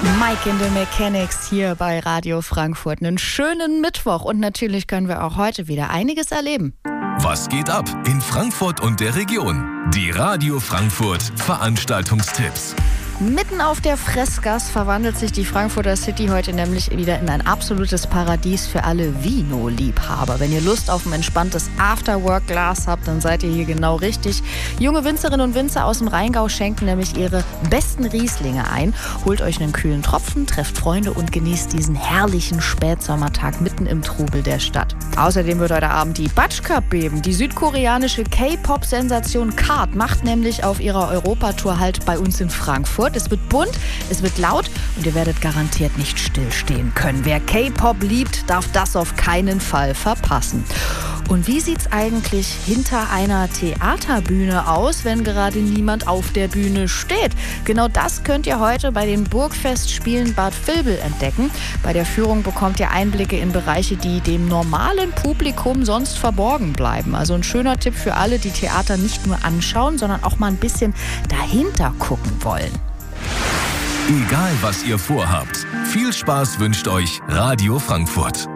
Mike in the Mechanics hier bei Radio Frankfurt. Einen schönen Mittwoch und natürlich können wir auch heute wieder einiges erleben. Was geht ab in Frankfurt und der Region? Die Radio Frankfurt Veranstaltungstipps. Mitten auf der Fressgas verwandelt sich die Frankfurter City heute nämlich wieder in ein absolutes Paradies für alle Vino-Liebhaber. Wenn ihr Lust auf ein entspanntes Afterwork-Glas habt, dann seid ihr hier genau richtig. Junge Winzerinnen und Winzer aus dem Rheingau schenken nämlich ihre besten Rieslinge ein. Holt euch einen kühlen Tropfen, trefft Freunde und genießt diesen herrlichen Spätsommertag mitten im Trubel der Stadt. Außerdem wird heute Abend die Batsch Cup beben. Die südkoreanische K-Pop-Sensation KARD macht nämlich auf ihrer Europatour halt bei uns in Frankfurt. Es wird bunt, es wird laut und ihr werdet garantiert nicht stillstehen können. Wer K-Pop liebt, darf das auf keinen Fall verpassen. Und wie sieht's eigentlich hinter einer Theaterbühne aus, wenn gerade niemand auf der Bühne steht? Genau das könnt ihr heute bei den Burgfestspielen Bad Vilbel entdecken. Bei der Führung bekommt ihr Einblicke in Bereiche, die dem normalen Publikum sonst verborgen bleiben. Also ein schöner Tipp für alle, die Theater nicht nur anschauen, sondern auch mal ein bisschen dahinter gucken wollen. Egal was ihr vorhabt, viel Spaß wünscht euch Radio Frankfurt.